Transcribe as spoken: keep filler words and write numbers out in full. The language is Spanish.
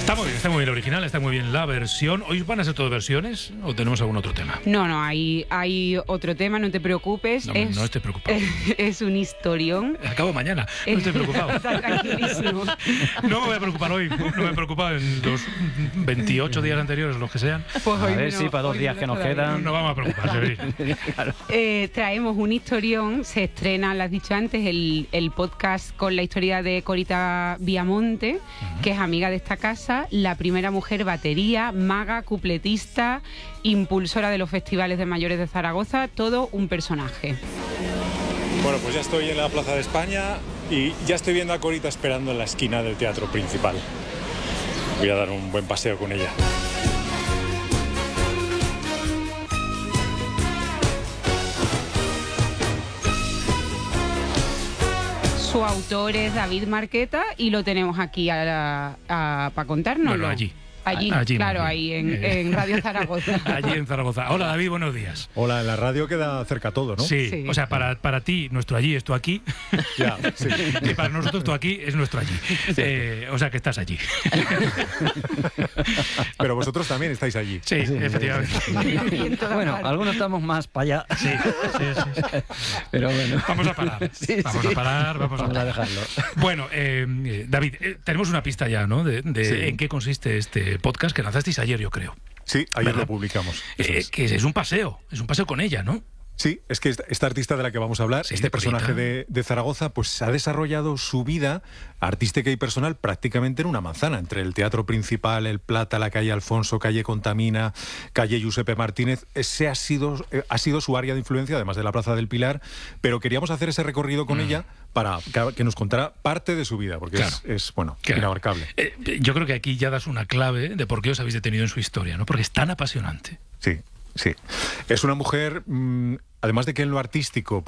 Está muy bien, está muy bien original, está muy bien la versión. ¿Hoy van a ser todas versiones o tenemos algún otro tema? No, no, hay, hay otro tema, no te preocupes. No, es, no estoy preocupado. Es, es un historión. Acabo mañana, no estoy preocupado. Está tranquilísimo. No me voy a preocupar hoy, no me he preocupado en los veintiocho días anteriores, los que sean. Pues A hoy ver no, si para dos hoy días no que nos todavía. quedan. No vamos a preocuparse. Claro. Eh, traemos un historión, se estrena, lo has dicho antes, el, el podcast con la historia de Corita Viamonte, uh-huh. que es amiga de esta casa, la primera mujer batería, maga, cupletista, impulsora de los festivales de mayores de Zaragoza, todo un personaje. Bueno, pues ya estoy en la Plaza de España y ya estoy viendo a Corita esperando en la esquina del teatro principal. Voy a dar un buen paseo con ella. Su autor es David Marqueta y lo tenemos aquí a, a, para contárnoslo. Bueno, allí. Allí, allí claro, allí. ahí en, en Radio Zaragoza. Allí en Zaragoza. Hola, David, buenos días. Hola, en la radio queda cerca todo, ¿no? Sí, Sí. O sea, para, para ti, nuestro allí es tu aquí. Ya, sí. Y para nosotros, tu aquí es nuestro allí. Eh, o sea, que estás allí. Pero vosotros también estáis allí. Sí, sí, efectivamente. Bueno, algunos estamos más para allá. Sí, sí, sí, sí. Pero bueno. Vamos a parar. Sí, vamos sí. a parar, vamos a Vamos a parar. dejarlo. Bueno, eh, David, eh, tenemos una pista ya, ¿no? De, de Sí. en qué consiste este podcast que lanzasteis ayer, yo creo. Sí, ayer ¿Verdad? lo publicamos. Eso Eh, es. que es un paseo, es un paseo con ella, ¿no? Sí, es que esta, esta artista de la que vamos a hablar, Sí, este de personaje Corita. de, de Zaragoza, pues ha desarrollado su vida artística y personal prácticamente en una manzana, entre el Teatro Principal, el Plata, la calle Alfonso, calle Contamina, calle Giuseppe Martínez. Ese ha sido, eh, ha sido su área de influencia, además de la Plaza del Pilar, pero queríamos hacer ese recorrido con Mm. ella para que, que nos contara parte de su vida, porque Claro. es, es, bueno, Claro. inabarcable. Eh, yo creo que aquí ya das una clave de por qué os habéis detenido en su historia, ¿no? Porque es tan apasionante. Sí, sí. Es una mujer, mmm, además de que en lo artístico